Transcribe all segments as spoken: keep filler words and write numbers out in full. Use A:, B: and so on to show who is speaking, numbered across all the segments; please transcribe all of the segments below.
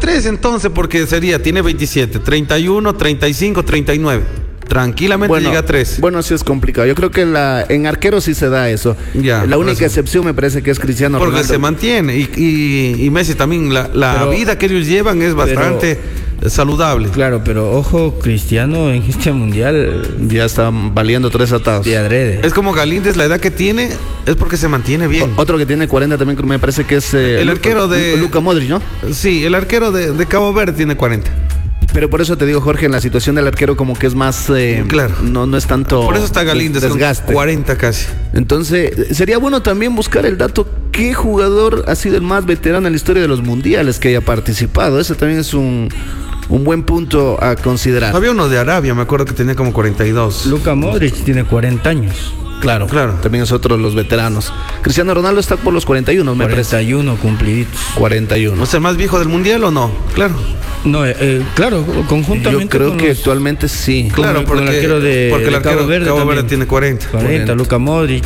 A: tres entonces, porque sería, tiene veintisiete, treinta y uno, treinta y cinco, treinta y nueve. Tranquilamente
B: bueno,
A: llega a tres.
B: Bueno, sí es complicado. Yo creo que la, en arquero sí se da eso.
A: Ya,
B: la única
A: eso.
B: excepción me parece que es Cristiano
A: Porque
B: Ronaldo.
A: se mantiene. Y, y, y Messi también, la, la
C: pero,
A: vida que ellos llevan es bastante
C: pero,
A: saludable.
C: Claro, pero ojo, Cristiano en este mundial
B: ya está valiendo tres atados.
C: de adrede.
A: Es como Galíndez, la edad que tiene es porque se mantiene bien.
B: O, otro que tiene cuarenta también me parece que es eh,
A: el arquero de
B: Luka Modric, ¿no?
A: Sí, el arquero de, de Cabo Verde tiene cuarenta.
B: Pero por eso te digo, Jorge, en la situación del arquero como que es más... Eh,
A: claro.
B: No, no es tanto...
A: Por eso está Galíndez
B: desgaste.
A: Con cuarenta casi.
B: Entonces, sería bueno también buscar el dato. ¿Qué jugador ha sido el más veterano en la historia de los mundiales que haya participado? Ese también es un, un buen punto a considerar.
A: Había uno de Arabia, me acuerdo que tenía como cuarenta y dos.
C: Luka Modric tiene cuarenta años.
B: Claro,
A: claro.
B: También es otro de los veteranos. Cristiano Ronaldo está por los cuarenta y uno, me
C: cuarenta y uno
B: parece.
C: cumpliditos.
B: cuarenta y uno.
A: ¿O sea, el más viejo del mundial o no? Claro.
C: No, eh, eh, claro, conjuntamente.
B: Yo creo
C: con
B: que
C: los,
B: actualmente sí.
A: Claro,
C: con el
A: porque,
C: arquero de,
A: porque el
C: de
A: arquero
C: Cabo Verde,
A: Cabo Verde
C: también.
A: tiene cuarenta.
C: cuarenta, Luka Modric.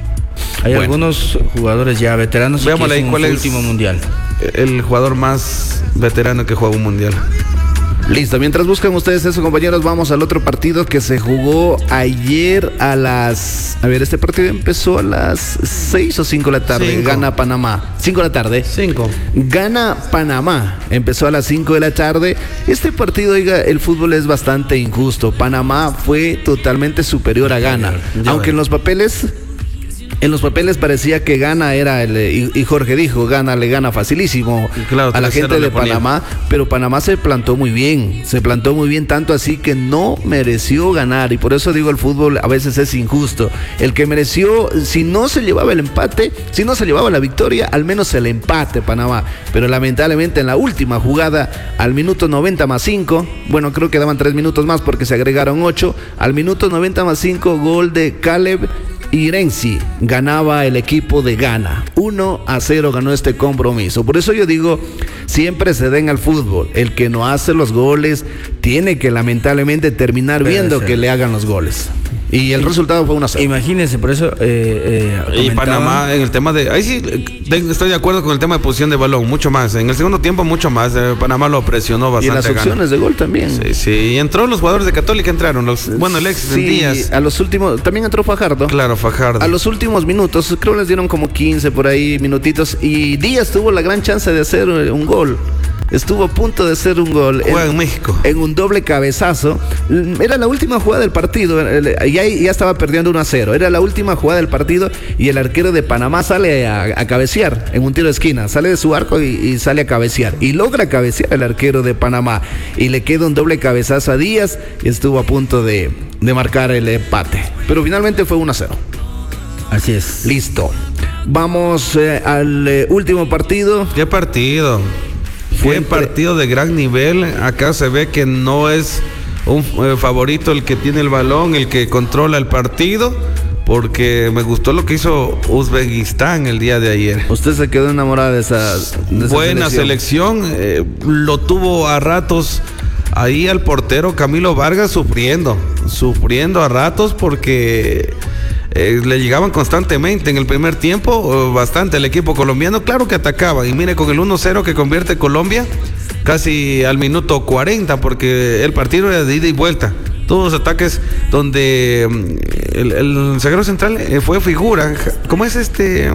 C: Hay
A: Bueno.
C: algunos jugadores ya veteranos.
A: Veámosle ahí cuál
C: su
A: es
C: último mundial.
A: El jugador más veterano que juega un mundial.
B: Listo, mientras buscan ustedes eso, compañeros, vamos al otro partido que se jugó ayer a las... A ver, este partido empezó a las seis o cinco de la tarde.
A: Cinco.
B: Gana Panamá. cinco de la tarde.
A: Cinco.
B: Gana Panamá. Empezó a las cinco de la tarde. Este partido, oiga, el fútbol es bastante injusto. Panamá fue totalmente superior a Ghana.
A: Ya
B: Aunque
A: ven.
B: en los papeles... En los papeles parecía que Ghana era el... Y, y Jorge dijo, Ghana le gana facilísimo
A: Claro,
B: a la
A: tres cero
B: gente
A: le
B: de
A: ponía.
B: Panamá, pero Panamá se plantó muy bien, se plantó muy bien, tanto así que no mereció ganar, y por eso digo, el fútbol a veces es injusto. El que mereció, si no se llevaba el empate, si no se llevaba la victoria, al menos el empate Panamá, pero lamentablemente en la última jugada, al minuto noventa más cinco, bueno, creo que daban tres minutos más porque se agregaron ocho, al minuto noventa más cinco, gol de Caleb Irenzi, ganaba el equipo de Ghana. uno a cero ganó este compromiso. Por eso yo digo, siempre se den al fútbol. El que no hace los goles tiene que lamentablemente terminar
C: Puede
B: viendo
C: ser.
B: que le hagan los goles. Y el resultado fue uno a cero.
C: Imagínense, por eso eh, eh,
A: Y Panamá en el tema de... Ahí sí de- estoy de acuerdo con el tema de posición de balón, mucho más. En el segundo tiempo mucho más. Eh, Panamá lo presionó
B: Y
A: bastante.
B: en las
A: Ghana.
B: opciones de gol también.
A: Sí, sí. Y entró los jugadores de Católica, entraron. Los, bueno, Alexis
B: Sí,
A: Díaz.
B: a los últimos, también entró Fajardo.
A: Claro, Fajardo.
B: A los últimos minutos, creo les dieron como quince por ahí minutitos, y Díaz tuvo la gran chance de hacer un gol. Estuvo a punto de hacer un gol.
A: Juega
B: en,
A: en México.
B: En un doble cabezazo. Era la última jugada del partido. Ya, ya estaba perdiendo uno a cero. Era la última jugada del partido y el arquero de Panamá sale a, a cabecear en un tiro de esquina. Sale de su arco y, y sale a cabecear. Y logra cabecear el arquero de Panamá. Y le queda un doble cabezazo a Díaz y estuvo a punto de, de marcar el empate. Pero finalmente fue uno a cero.
C: Así es.
B: Listo. Vamos eh, al eh, último partido.
A: ¿Qué partido? Fue un
B: Siempre-
A: partido de gran nivel. Acá se ve que no es un eh, favorito el que tiene el balón, el que controla el partido, porque me gustó lo que hizo Uzbekistán el día de ayer.
B: Usted se quedó enamorada de esa, de esa
A: Buena selección, eh, lo tuvo a ratos ahí al portero Camilo Vargas sufriendo, sufriendo a ratos porque eh, le llegaban constantemente en el primer tiempo, eh, bastante el equipo colombiano, claro que atacaba, y mire con el uno cero que convierte Colombia casi al minuto cuarenta, porque el partido era de ida y vuelta. Todos los ataques donde mm, el, el zaguero central eh, fue figura. ¿Cómo es este?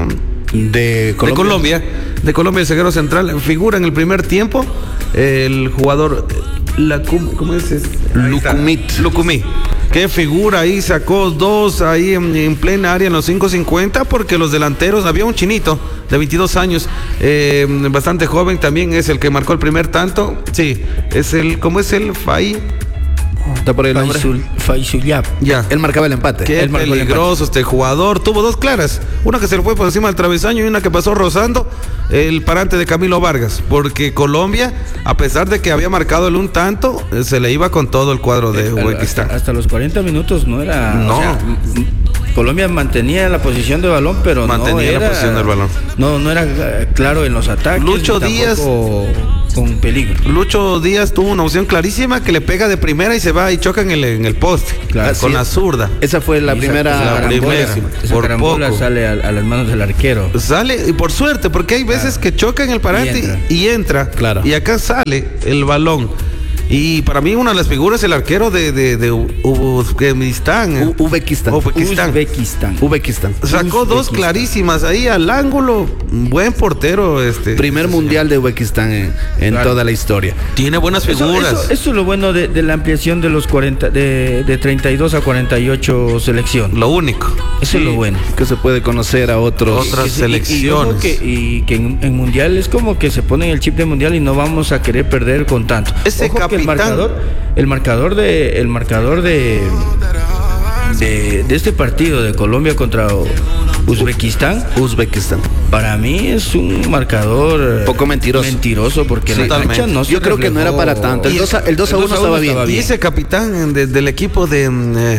B: De Colombia.
A: De Colombia, de Colombia el zaguero central figura en el primer tiempo el jugador la, ¿cómo es?
B: Lucumit.
A: Lucumit, que figura ahí, sacó dos ahí en, en plena área en los cinco cincuenta, porque los delanteros, había un chinito de veintidós años, eh, bastante joven, también es el que marcó el primer tanto, sí, es el, ¿cómo es el Fai?
B: Está por ahí el nombre.
C: Faisuyap.
A: Ya.
B: Él marcaba el empate.
A: Qué
B: Él marcó el
A: peligroso este jugador. Tuvo dos claras. Una que se le fue por encima del travesaño y una que pasó rozando el parante de Camilo Vargas. Porque Colombia, a pesar de que había marcado el un tanto, se le iba con todo el cuadro de Uzbekistán.
C: Hasta, hasta los cuarenta minutos no era...
A: No.
C: o sea, m- Colombia mantenía la posición de balón, pero
A: Mantenía
C: no
A: la
C: era...
A: posición del balón.
C: No, no era eh, claro en los ataques.
A: Lucho
C: tampoco
A: Díaz
C: con peligro.
A: Lucho Díaz tuvo una opción clarísima que le pega de primera y se va y choca en el, en el poste,
B: Claro,
A: con
B: sí.
A: la zurda.
B: Esa fue la
C: Esa-
B: primera.
C: esa
A: la
C: carambola-
A: primera,
C: esa
A: por
C: carambola
A: poco.
C: sale a, a las manos del arquero.
A: Sale, y por suerte, porque hay veces que choca en el parante
C: Y entra.
A: y entra.
B: Claro.
A: Y acá sale el balón. Y para mí una de las figuras es el arquero de, de, de Uzbekistán.
B: U- Uzbekistán.
A: Uzbekistán.
C: Uzbekistán.
B: Uzbekistán.
A: Sacó dos
C: Uzbekistán.
A: clarísimas ahí al ángulo. Buen portero este.
B: Primer mundial de Uzbekistán en, en
C: Claro.
B: toda la historia.
A: Tiene buenas
C: Eso,
A: figuras.
C: eso- eso es lo bueno de, de la ampliación de los cuarenta, de, de treinta y dos a cuarenta y ocho selección.
A: Lo único.
C: Eso es lo bueno.
B: Que se puede conocer a otros.
A: Otras
C: Que se- y- y
A: selecciones.
C: ojo que, y que en, en mundial es como que se ponen el chip de mundial y no vamos a querer perder con tanto.
A: Ese
C: Ojo que el
A: capitán-
C: marcador, el marcador de, el marcador de, de, de este partido de Colombia contra Uzbekistán,
B: Uzbekistán.
C: para mí es un marcador eh,
B: Poco mentiroso.
C: Mentiroso porque
A: Sí,
C: la cancha
A: totalmente.
C: no se
B: Yo creo que no era
C: reflejó-
B: para tanto. El
A: Y
B: dos a
A: el-
B: dos a
C: el
B: uno
C: dos a uno
B: estaba bien.
C: estaba
A: Y
C: bien.
A: ese capitán de- del equipo de. mm, eh,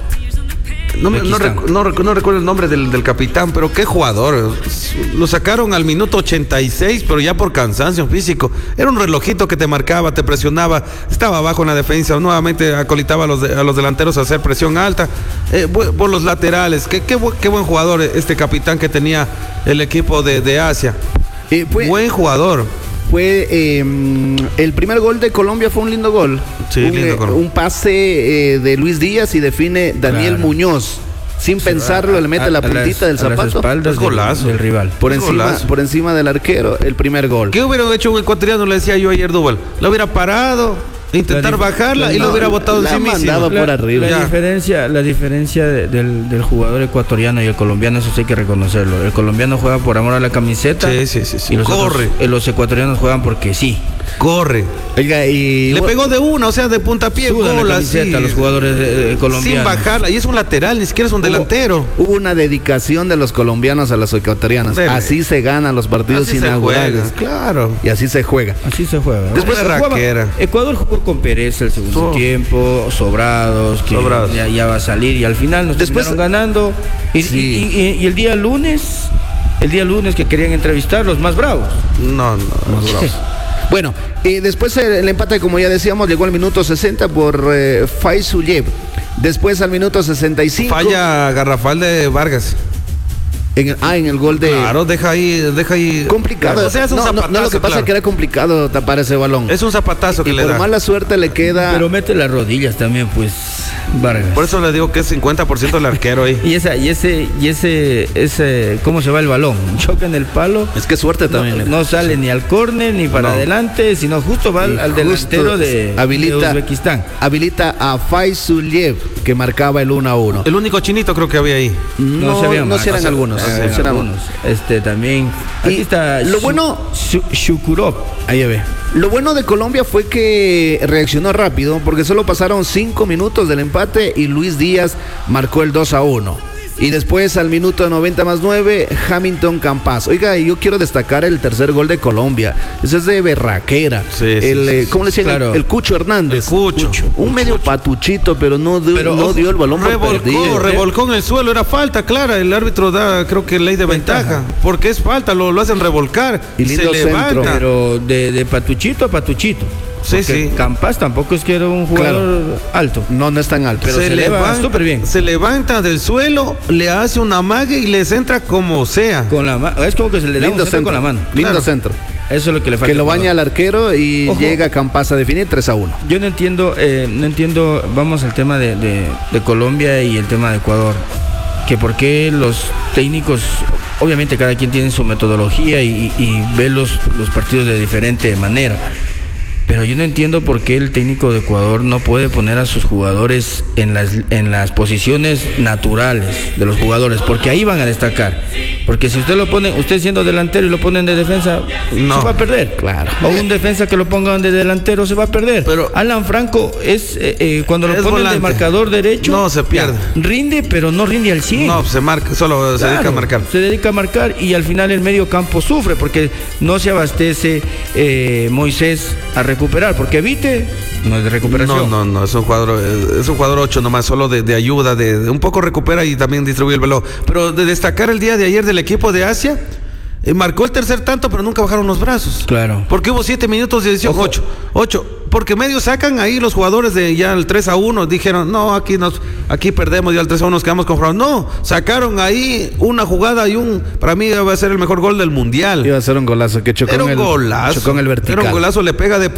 A: no, me- no,
C: Uzbekistán.
A: recu- no recu- no recuerdo el nombre del, del capitán, pero qué jugador. Lo sacaron al minuto ochenta y seis, pero ya por cansancio físico. Era un relojito que te marcaba, te presionaba, estaba abajo en la defensa, nuevamente acolitaba a los, de- a los delanteros a hacer presión alta. Eh, bu- por los laterales, qué, qué, bu- qué buen jugador este capitán que tenía el equipo de, de Asia.
B: Eh, fue
A: Buen jugador.
B: fue eh, el primer gol de Colombia fue un lindo gol.
A: Sí,
B: un,
A: lindo
B: eh,
A: gol.
B: un pase eh, de Luis Díaz y define Daniel
C: Claro.
B: Muñoz. Sin pensarlo, le mete
C: A-
B: la
C: a las-
B: puntita del
C: a las
B: zapato.
C: espaldas
A: Es
C: del-
A: golazo.
C: del rival.
B: Por
A: Es
B: encima,
A: golazo.
B: por encima del arquero, el primer gol.
A: ¿Qué hubiera hecho un ecuatoriano? Le decía yo ayer, Duval. Lo hubiera parado, intentar
C: La dif-
A: bajarla
C: la-
A: y lo
C: no,
A: hubiera botado
B: la
A: encima.
B: mandaba por
C: La-
B: arriba.
C: La
A: Ya.
C: diferencia, la diferencia de- del, del jugador ecuatoriano y el colombiano, eso sí hay que reconocerlo. El colombiano juega por amor a la camiseta.
A: Sí, sí, sí, sí.
C: Y los
A: Corre.
C: otros- eh, los ecuatorianos juegan porque sí.
A: Corre.
B: Oiga, y
A: Le pegó de una, o sea, de puntapié,
C: Sudan la
A: gol
C: camiseta
A: así.
C: los jugadores de- de colombianos.
A: Sin bajarla. Y es un lateral, ni siquiera es un delantero.
B: Hubo una dedicación de los colombianos a los ecuatorianos.
A: Dele.
B: Así se ganan los partidos
A: Así se
B: inaugurales.
A: juega, claro.
B: Y así se juega.
C: Así se juega. ¿no?
A: Después de
C: Jugaba-
A: raquera.
C: Ecuador jugó con pereza el segundo
A: Oh.
C: tiempo, sobrados, que
A: Sobrados.
C: Ya, ya va a salir y al final nos
B: Después-
C: terminaron ganando. Y,
B: Sí.
C: y- y- y el día lunes, el día lunes que querían entrevistar los más bravos.
A: No, no.
B: Bueno, y después el, el empate, como ya decíamos, llegó al minuto sesenta por eh, Faizuyev. Después al minuto sesenta y cinco.
A: Falla garrafal de Vargas.
B: En el, ah, en el gol de.
A: Claro, deja ahí, deja ahí.
B: Complicado.
A: O sea, es un
B: no, no,
A: zapatazo.
B: no, lo que pasa
A: claro.
B: es que era complicado tapar ese balón.
A: Es un zapatazo que
B: y
A: le
B: por
A: da.
B: mala suerte le queda.
C: Pero mete las rodillas también, pues, Vargas.
A: Por eso le digo que es cincuenta por ciento el arquero ahí.
C: Y esa, y ese, y ese, ese, ¿cómo se va el balón? Choca en el palo.
B: Es que suerte
C: No,
B: también.
C: no sale ni al córner ni para
A: No.
C: adelante, sino justo va al,
B: Y
C: al
B: justo
C: delantero de,
B: habilita,
C: de Uzbekistán.
B: habilita a Faizuyev, que marcaba el uno a uno.
A: El único chinito creo que había ahí.
B: No,
C: se veía
B: no
C: mal.
B: si eran
C: O sea,
B: algunos.
C: eh,
B: sí
C: eran
B: eran
C: algunos. Este también. Aquí
B: Y
C: está.
B: lo
C: Shu-
B: bueno-
C: Shu- Shukurov.
B: Ahí ve. Lo bueno de Colombia fue que reaccionó rápido porque solo pasaron cinco minutos del empate y Luis Díaz marcó el dos a uno. Y después al minuto noventa más nueve, Hamilton Campas. Oiga, yo quiero destacar el tercer gol de Colombia. Ese es de berraquera.
A: Sí, sí,
B: el,
A: sí,
B: eh,
A: sí.
B: ¿Cómo le decían?
C: Claro.
B: El, el Cucho Hernández.
A: El Cucho.
B: Un medio patuchito, pero no dio,
C: Pero,
B: no
C: ojo,
B: dio el balón por
A: Revolcó,
B: perdido.
A: revolcó en el suelo, era falta, clara. El árbitro da, creo que ley de ventaja.
C: Ventaja.
A: Porque es falta, lo, lo hacen revolcar.
B: Y
A: se
B: lindo centro.
A: levanta.
C: Pero de, de patuchito a patuchito.
A: Sí,
C: Porque
A: sí.
C: Campas tampoco es que era un jugador alto.
B: No, no es tan alto.
C: Pero se eleva súper bien.
A: Se levanta del suelo, le hace una mague y les entra como sea.
C: Con la ma- es como que se le da un
B: Lindo
C: centro
B: centro.
C: con la mano.
B: Lindo
A: Claro.
B: centro.
C: Eso es lo que le falta.
B: Que lo
C: al jugador.
B: baña al arquero y
C: Ojo.
B: llega Campas a definir tres a uno.
C: Yo no entiendo, eh, no entiendo, vamos al tema de, de- de Colombia y el tema de Ecuador, que por qué los técnicos, obviamente cada quien tiene su metodología y, y ve los, los partidos de diferente manera, pero yo no entiendo por qué el técnico de Ecuador no puede poner a sus jugadores en las, en las posiciones naturales de los jugadores, porque ahí van a destacar. Porque si usted lo pone, usted siendo delantero y lo ponen de defensa,
A: No.
C: se va a perder.
B: Claro.
C: O un defensa que lo pongan de delantero se va a perder.
A: Pero-
C: Alan Franco es eh, eh, cuando lo
A: Es
C: ponen de
A: volante.
C: marcador derecho.
A: No, se pierde.
C: ya, rinde, pero no rinde al cien.
A: No, se marca, solo se dedica a
C: Claro,
A: marcar.
C: Se dedica a marcar y al final el medio campo sufre porque no se abastece eh, Moisés a recuperar, porque Evite no es de recuperación.
A: No, no, no, es un jugador, es un jugador ocho nomás, solo de, de ayuda, de, de un poco recupera y también distribuye el balón. Pero de destacar el día de ayer del equipo de Asia, Eh, marcó el tercer tanto, pero nunca bajaron los brazos.
B: Claro.
A: Porque hubo siete minutos de edición, ocho. Ocho. Porque medio sacan ahí los jugadores de ya el tres a uno. Dijeron, no, aquí nos, aquí perdemos, ya el tres a uno nos quedamos con. No, sacaron ahí una jugada y un. Para mí va a ser el mejor gol del mundial.
B: Iba a ser un golazo que chocó
A: Era un
B: en el,
A: golazo.
B: chocó en el vertical.
A: Era un golazo, le pega de